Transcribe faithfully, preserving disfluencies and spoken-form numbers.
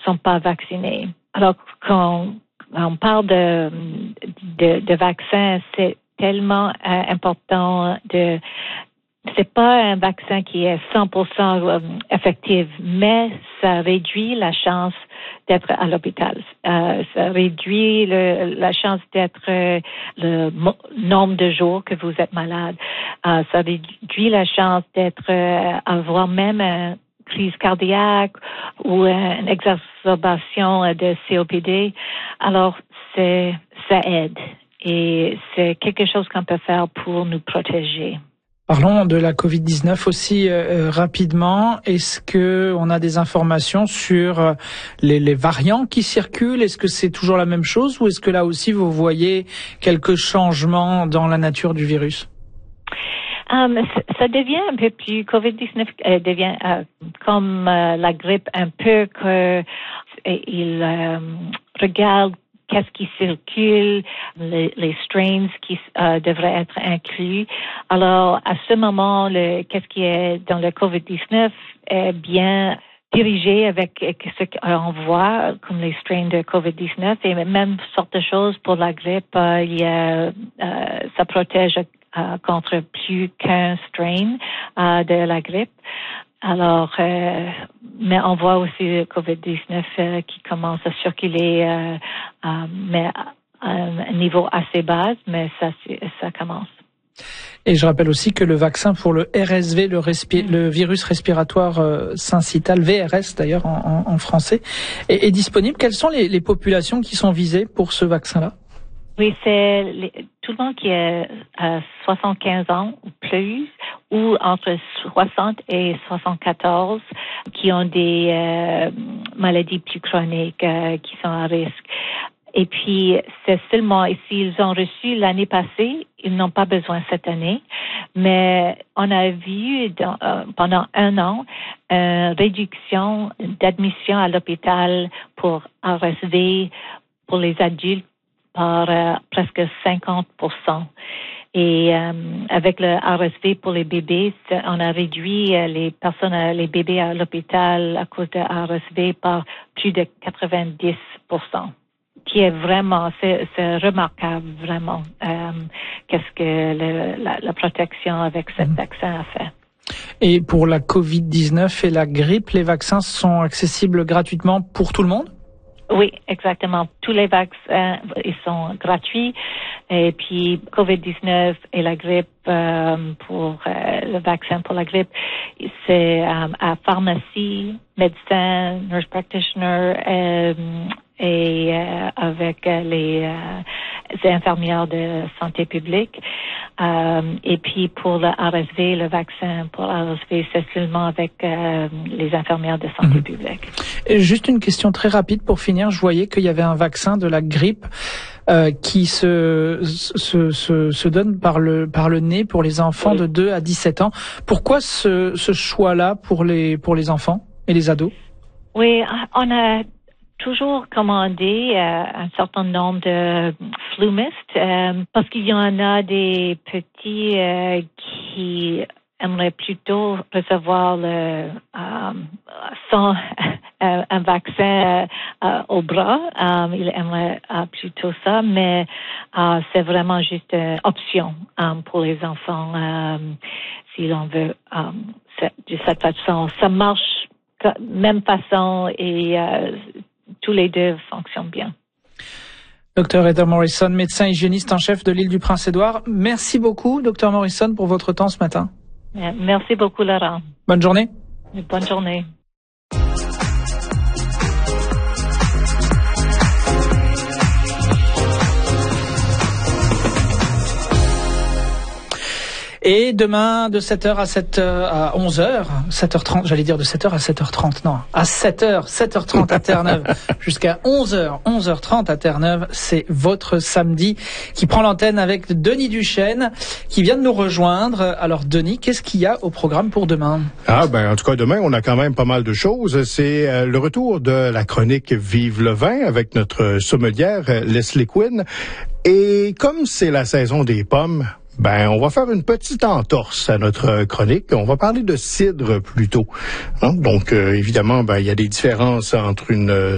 sont pas vaccinés. Alors, quand on parle de, de, de vaccins, c'est tellement euh, important de... C'est pas un vaccin qui est cent pour cent effectif, mais ça réduit la chance d'être à l'hôpital. Euh, ça réduit le, la chance d'être euh, le mo- nombre de jours que vous êtes malade. Euh, ça réduit la chance d'être euh, avoir même une crise cardiaque ou une exacerbation de C O P D. Alors, c'est ça aide et c'est quelque chose qu'on peut faire pour nous protéger. Parlons de la covid dix-neuf aussi euh, rapidement. Est-ce que on a des informations sur euh, les, les variants qui circulent? Est-ce que c'est toujours la même chose ou est-ce que là aussi vous voyez quelques changements dans la nature du virus? Um, ça devient un peu plus, covid dix-neuf euh, devient euh, comme euh, la grippe un peu que il euh, regarde qu'est-ce qui circule, les, les strains qui euh, devraient être inclus. Alors, à ce moment, le, qu'est-ce qui est dans le covid dix-neuf est bien dirigé avec ce qu'on voit comme les strains de covid dix-neuf et même sorte de choses pour la grippe. Euh, il y a, euh, ça protège euh, contre plus qu'un strain euh, de la grippe. Alors, euh, mais on voit aussi le covid dix-neuf euh, qui commence à circuler, euh, euh, mais à un niveau assez bas, mais ça, ça commence. Et je rappelle aussi que le vaccin pour le R S V, le, respi- mmh. le virus respiratoire euh, syncytal, V R S d'ailleurs en, en, en français, est, est disponible. Quelles sont les, les populations qui sont visées pour ce vaccin-là? Oui, c'est les, tout le monde qui a euh, soixante-quinze ans ou plus, ou entre soixante et soixante-quatorze, qui ont des euh, maladies plus chroniques, euh, qui sont à risque. Et puis, c'est seulement, s'ils ont reçu l'année passée, ils n'ont pas besoin cette année. Mais on a vu dans, euh, pendant un an une réduction d'admission à l'hôpital pour R S V pour les adultes par euh, presque cinquante pour cent. Et euh, avec le R S V pour les bébés, on a réduit euh, les personnes, euh, les bébés à l'hôpital à cause de R S V par plus de quatre-vingt-dix pour cent. Qui est vraiment, c'est, c'est remarquable vraiment euh, qu'est-ce que le, la, la protection avec ce mmh. vaccin a fait. Et pour la covid dix-neuf et la grippe, les vaccins sont accessibles gratuitement pour tout le monde? Oui, exactement. Tous les vaccins, ils sont gratuits. Et puis, covid dix-neuf et la grippe, euh, pour euh, le vaccin pour la grippe, c'est euh, à pharmacie, médecin, nurse practitioner, euh, et euh, avec les, euh, les infirmières de santé publique. Euh, et puis pour le R S V, le vaccin pour le R S V, c'est seulement avec euh, les infirmières de santé mmh. publique. Et juste une question très rapide pour finir. Je voyais qu'il y avait un vaccin de la grippe euh, qui se, se, se, se donne par le, par le nez pour les enfants oui. de deux à dix-sept ans. Pourquoi ce, ce choix-là pour les, pour les enfants et les ados? Oui, on a toujours commandé euh, un certain nombre de Flumist euh, parce qu'il y en a des petits euh, qui aimeraient plutôt recevoir le euh, sans euh, un vaccin euh, au bras. Euh, ils aimeraient euh, plutôt ça, mais euh, c'est vraiment juste une option euh, pour les enfants euh, si l'on veut euh, de cette façon. Ça marche même façon et euh, tous les deux fonctionnent bien. Docteur Heather Morrison, médecin hygiéniste en chef de l'île du Prince-Édouard. Merci beaucoup, Docteur Morrison, pour votre temps ce matin. Merci beaucoup, Laurent. Bonne journée. Bonne journée. Et demain, de sept heures à sept heures, à onze heures, sept heures trente, j'allais dire de sept heures à sept heures trente, non, à sept heures, sept heures trente à Terre-Neuve, jusqu'à onze heures, onze heures trente à Terre-Neuve, c'est votre samedi qui prend l'antenne avec Denis Duchesne, qui vient de nous rejoindre. Alors, Denis, qu'est-ce qu'il y a au programme pour demain? Ah, ben, en tout cas, demain, on a quand même pas mal de choses. C'est euh, le retour de la chronique Vive le vin avec notre sommelière, Leslie Quinn. Et comme c'est la saison des pommes, ben, on va faire une petite entorse à notre chronique. On va parler de cidre plutôt. Hein? Donc, euh, évidemment, ben, il y a des différences entre une